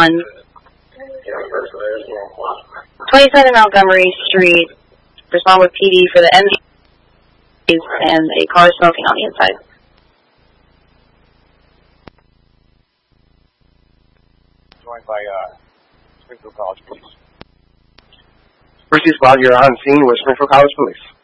27 Montgomery Street. Respond with PD for the MD and a car smoking on the inside. Joined by Springfield College Police. First respond, you're on scene with Springfield College Police.